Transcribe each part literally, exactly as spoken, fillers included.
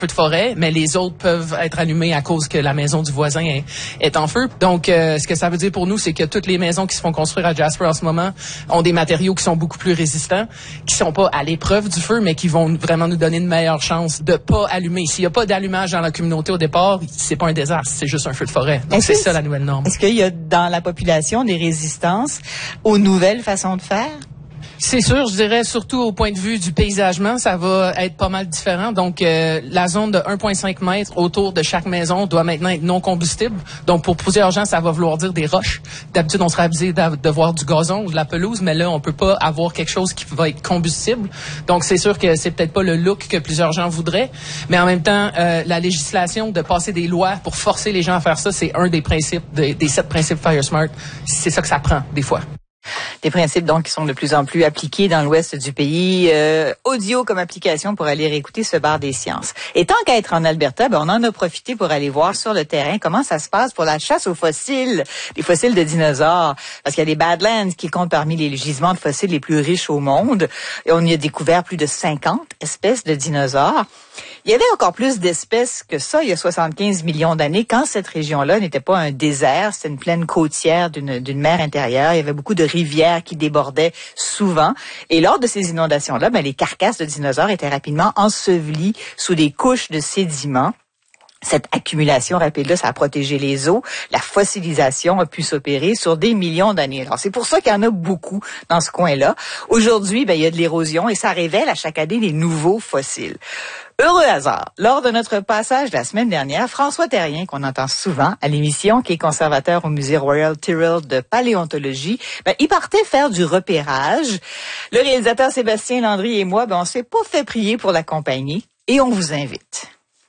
feu de forêt, mais les autres peuvent être allumés à cause que la maison du voisin est, est en feu. Donc, euh, ce que ça veut dire pour nous, c'est que toutes les maisons qui se font construire à Jasper en ce moment ont des matériaux qui sont beaucoup plus résistants, qui sont pas à l'épreuve du feu, mais qui vont vraiment nous donner une meilleure chance de pas allumer. S'il y a pas d'allumage dans la communauté au départ, c'est pas un désastre, c'est juste un feu de forêt. Donc, c'est ça la nouvelle norme. Est-ce qu'il y a dans la population des résistances aux nouvelles façons de faire? C'est sûr, je dirais surtout au point de vue du paysagement, ça va être pas mal différent. Donc, euh, la zone de un virgule cinq mètres autour de chaque maison doit maintenant être non combustible. Donc, pour plusieurs gens, ça va vouloir dire des roches. D'habitude, on serait habitué de voir du gazon ou de la pelouse, mais là, on peut pas avoir quelque chose qui va être combustible. Donc, c'est sûr que c'est peut-être pas le look que plusieurs gens voudraient, mais en même temps, euh, la législation de passer des lois pour forcer les gens à faire ça, c'est un des principes, des, des sept principes Fire Smart. C'est ça que ça prend, des fois. Des principes donc qui sont de plus en plus appliqués dans l'ouest du pays. Euh, audio comme application pour aller réécouter ce bar des sciences. Et tant qu'à être en Alberta, ben, on en a profité pour aller voir sur le terrain comment ça se passe pour la chasse aux fossiles, les fossiles de dinosaures. Parce qu'il y a les Badlands qui comptent parmi les gisements de fossiles les plus riches au monde. Et on y a découvert plus de cinquante espèces de dinosaures. Il y avait encore plus d'espèces que ça il y a soixante-quinze millions d'années, quand cette région-là n'était pas un désert, c'était une plaine côtière d'une, d'une mer intérieure. Il y avait beaucoup de rivières qui débordaient souvent. Et lors de ces inondations-là, ben, les carcasses de dinosaures étaient rapidement ensevelies sous des couches de sédiments. Cette accumulation rapide-là, ça a protégé les eaux. La fossilisation a pu s'opérer sur des millions d'années. Alors, c'est pour ça qu'il y en a beaucoup dans ce coin-là. Aujourd'hui, ben, il y a de l'érosion et ça révèle à chaque année des nouveaux fossiles. Heureux hasard, lors de notre passage la semaine dernière, François Terrien, qu'on entend souvent à l'émission, qui est conservateur au Musée Royal Tyrrell de paléontologie, ben, il partait faire du repérage. Le réalisateur Sébastien Landry et moi, ben, on s'est pas fait prier pour l'accompagner et on vous invite.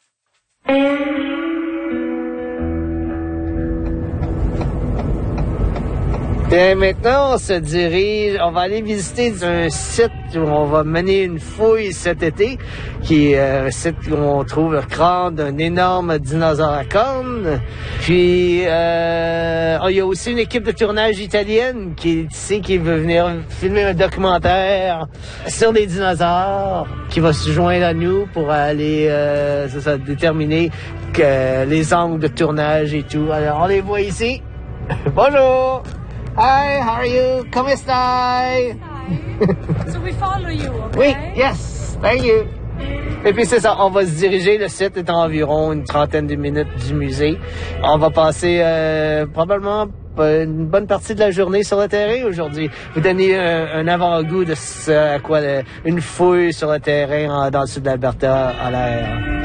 Et maintenant, on se dirige, on va aller visiter un site où on va mener une fouille cet été, qui est un site où on trouve le crâne d'un énorme dinosaure à cornes. Puis, euh, il y a aussi une équipe de tournage italienne qui est ici, qui veut venir filmer un documentaire sur les dinosaures, qui va se joindre à nous pour aller, euh, c'est ça, déterminer que les angles de tournage et tout. Alors, on les voit ici. Bonjour! Hi, how are you? Come stai? Hi. So we follow you, okay? Oui, yes, thank you. Et puis c'est ça, on va se diriger, le site est à environ une trentaine de minutes du musée. On va passer euh, probablement une bonne partie de la journée sur le terrain aujourd'hui. Vous donner un, un avant-goût de ce à quoi le, une fouille sur le terrain en, dans le sud de l'Alberta a l'air.